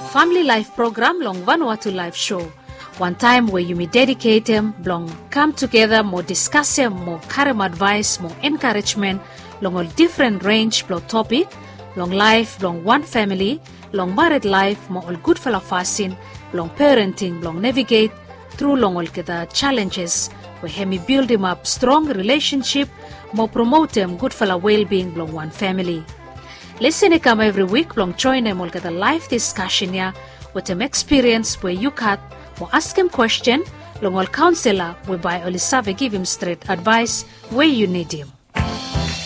family life program long Vanuatu live show. One time where you may dedicate them, long come together, more discuss them, more carry advice, more encouragement, long all different range, long topic, long life, long one family, long married life, more all good fellow fasting, long parenting, long navigate through long all the challenges, where hemi build him up strong relationship, more promote them good fellow well-being, long one family. Listen to come every week, long join them all the live discussion here, with them experience where you cut, or ask him question, long all counselor, whereby Olisave give him straight advice where you need him.